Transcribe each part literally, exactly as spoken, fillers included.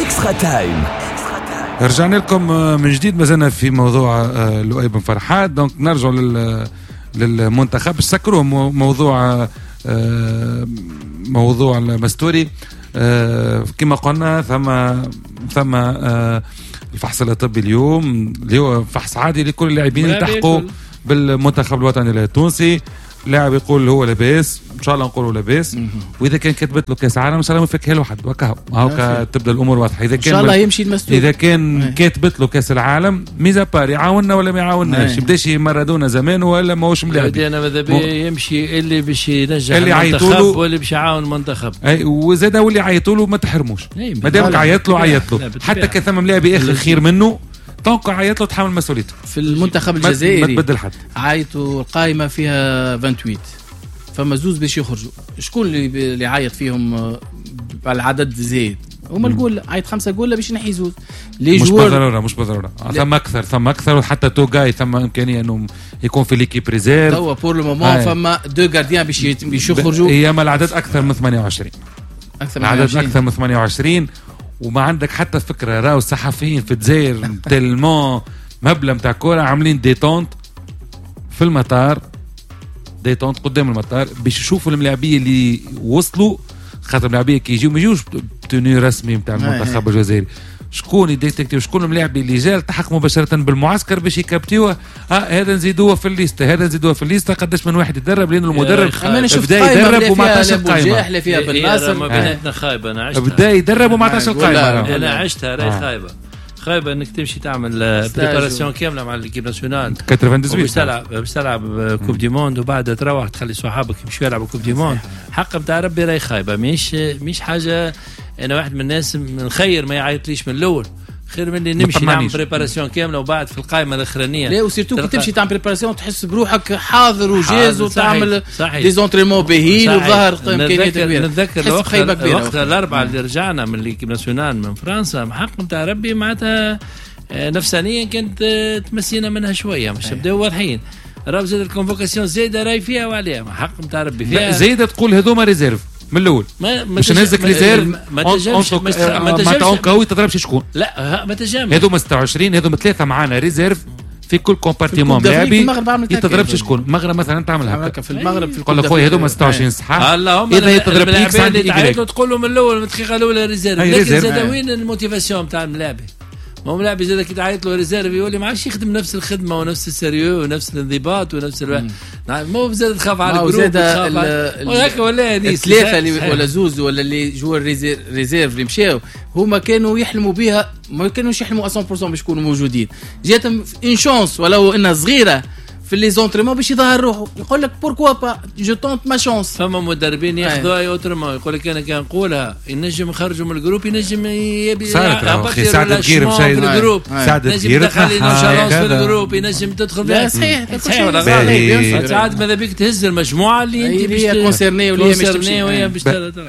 إكسترا تايم. رجعنا لكم من جديد، ما زلنا في موضوع لؤي بن فرحات. دونك نرجع لل للمنتخب. سكروه موضوع موضوع المستوري. كما قلنا ثم ثم الفحص الطبي اليوم اللي هو فحص عادي لكل اللاعبين اللي تحقوا بالمنتخب الوطني التونسي. لاعب يقول هو لاباس، ان شاء الله نقولوا لاباس، واذا كان كتبت له كاس عالم ان شاء الله ما يفكها له حد وكهو هاكا تبدا الامور واضحه. اذا كان ان شاء الله يمشي المستور، اذا كان كاتبت له كاس العالم ميزا بار يعاوننا ولا ما يعاونناش، يبداش مارادونا زمان ولا ماهوش ملاعب. انا ماذا بي يمشي اللي باش ينجح اللي المنتخب واللي باش يعاون المنتخب. اي وزاد واللي عيطوا له ما تحرموش، ما دامك عيط له عيط له، حتى كان ثم ملاعب اخر خير منه طونك عيط له تحمل مسؤوليته. في المنتخب الجزائري ما تبدل حد، عيطوا القائمه فيها ثمانية وعشرين، فما زوز باش يخرجوا. شكون اللي اللي عيط فيهم على العدد زايد؟ هما الجول عيط خمسة جول باش ينحي زوز. لي مش بالضروره مش بالضروره ثم اكثر ثم اكثر وحتى تو جاي ثم امكانيه انه يكون في ليكيب ريزيرف. توا بور لو مومون فما دو غارديان باش باش يخرجوا. هي ما العدد اكثر من ثمانية وعشرين، اكثر من عدد اكثر من ثمانية وعشرين. وما عندك حتى فكره، راهو الصحفيين في الجزائر تلمون مبلغ نتاع كوره عاملين ديتونت في المطار، ديتونت قدام المطار باش يشوفوا الملاعبيه اللي وصلوا، خاطر الملاعبيه كي يجيو ما يجوش بتوني رسمي نتاع المنتخب الجزائري. شكون يديتكتيو شكون الملاعب اللي جا التحق مباشره بالمعسكر باش يكابتيوه. اه هذا نزيدوه في الليسته، هذا نزيدوه في الليسته. قداش من واحد يدرب لانه المدرب بدا يدرب وما عطاش القائمه. لا فيها بالناس ما بيناتنا خايبه. انا عشتها بدا يدرب وما عطاش القائمه. انا عشتها راهي خايبه خايبه انك تمشي تعمل بريباراسيون كامله مع ليكيب ناسيونال ثمانية وثمانين باش تلعب باش تلعب كوب دي موند وبعدها تروح تخلي صحابك يمشوا يلعبوا كوب دي موند. حق نتاع ربي راهي خايبه، مش مش حاجه. انا واحد من الناس نخير ما يعيطليش من الاول، خير من اللي نمشي نعمل بريباراسيون كامله وبعد في القائمه الاخرانيه. لا وسيرتو كي تمشي تعمل بريباراسيون تحس بروحك حاضر وجاهز وتعمل دي زونتريمون باهين وظهر امكانيات كبيره. نتذكر الوقت الاربعه اللي رجعنا من ليكيب ناسيونال من فرنسا، حق نتاع ربي معناتها نفسانيا كانت تمسينا منها شويه، مش بداو واضحين. راهو زاد الكونفوكاسيون زايده راهي فيها وعليها، حق نتاع ربي فيها زايده. تقول هذوما ريزيرف من الاول مش نهزك ريزيرف ما تجمش ما تجمش قوي تضربش شكون. لا ما تجمش هذوما ستة وعشرين هذوما ثلاثه معانا ريزيرف في كل كومبارتيمون لاعبي يتضربش شكون. المغرب مثلا تعمل هكا في المغرب في تقول خويا هذوما ستة وعشرين صحه اذا يتضرب اكس عندي يقعدوا تقول له من الاول من الدقيقه الاولى ريزيرف. لكن زاد وين الموتيفاسيون تاع الملاعب؟ ما هو ملاعب زاد كي تعيط له ريزيرف يولي ما عادش يخدم نفس الخدمه ونفس السيريو ونفس الانضباط ونفس الوقت. نعم مو زاد تخاف على الجروب تخاف وهكا ولا هذه الثلاثه اللي ولا زوز ولا اللي جوا ريزيرف اللي مشاو هما كانوا يحلموا بها، ما كانوش يحلموا مية بالمية باش يكونوا موجودين. جاتهم ان شانس ولو انها صغيره في لي زونتريمون باش يظهر روحه. يقول لك بوركوا با جو تونت ما شانس. فما مدربين ياخذوها اوترمون، يقول لك انا كان نقولها ينجم يخرجوا من الجروب، ينجم يبي اخي سعد الكير مشى الجروب، سعد الكير تخلي نوشالونس في الجروب، ينجم تدخل فيها. صحيح صحيح. ساعات ماذا بك تهز المجموعه اللي انت هي كونسيرني واللي مش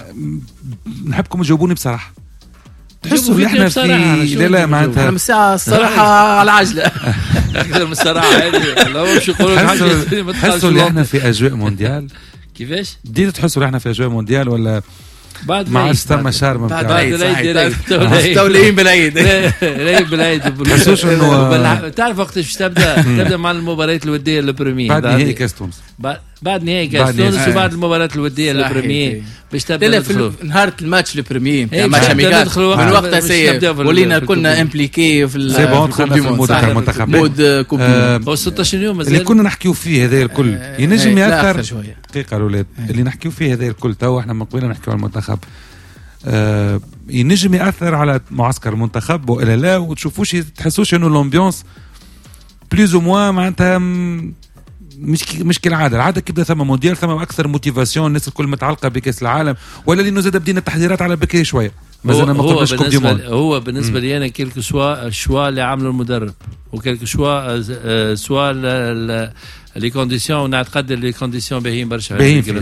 نحبكم تجاوبوني بصراحه. تحسوا اللي احنا في لا لا معناتها من الساعه الصراحه على عجله اكثر من الصراحه هذه. لو مش يقولوا حاجه تحسوا اللي احنا في اجواء مونديال. كيفاش بديتوا تحسوا اللي احنا في اجواء مونديال ولا بعد ما عادش ثم شارم بعد العيد مستولين بالعيد العيد بالعيد تحسوش انه تعرف وقت باش تبدا تبدا مع المباريات الوديه البريمير بعد نهائي كاس تونس بعد نهائي كاس تونس وبعد المباريات الوديه البريمير باش تبدا في نهار الماتش البريمير ماتش اميكال من وقتها سي ولينا كنا امبليكي في المود تاع المنتخب مود كوب هو ستة عشر يوم اللي كنا نحكيو فيه هذا الكل ينجم ياثر دقيقه الاولاد اللي نحكيو فيه هذا الكل تو احنا من قبل نحكيو على المنتخب آه ينجم ياثر على معسكر المنتخب والا لا. وتشوفوش تحسوش انه الامبيونس بليز او موان معناتها مش مش كالعاده. العاده كيبدا ثم مونديال ثم اكثر موتيفاسيون، الناس الكل متعلقه بكاس العالم، ولا لانه زاد بدينا التحضيرات على بكري شويه مازلنا ما قلناش كوب دي موند. هو بالنسبه لي انا كيلكو سوا الشوا اللي عمله المدرب وكيلكو سوا سوا لي كونديسيون. نعتقد لي كونديسيون باهيين برشا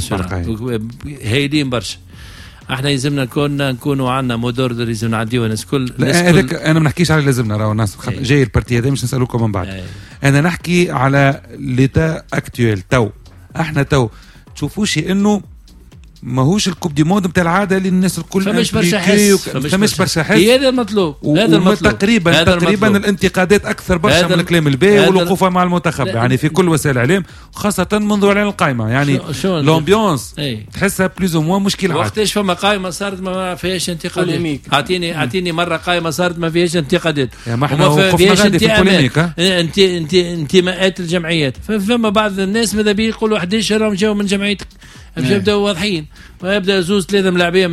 هايلين برشا. احنا يلزمنا نكون نكونوا عندنا مودور لازم نعديو الناس كل. هذاك انا ما نحكيش على لازمنا راهو الناس جاي البارتي هذا مش نسالوكم من بعد. أي. انا نحكي على ليتا اكتويل تو. احنا تو تشوفوش انه ماهوش الكوب دي مود نتاع العاده اللي الناس الكل فمش برشا حس فمش برشا حس. هذا المطلوب هذا المطلوب تقريبا هذا تقريبا المطلوب. الانتقادات اكثر برشا من الكلام الباهي والوقوف مع المنتخب يعني في كل وسائل الاعلام خاصه منذ اعلان القائمه يعني لومبيونس تحسها بلوز او موان مشكل عادي. وقتاش فما قائمه صارت ما فيهاش انتقادات اعطيني اعطيني مره قائمه صارت ما فيهاش انتقادات ما احنا وقفنا غادي في البوليميك انت انت انتماءات الجمعيات فما بعض الناس ماذا بيه يقولوا احد عشر راهم جاوا من جمعيتك يبداو واضحين ويبدا زوز ثلاثه ملاعبيه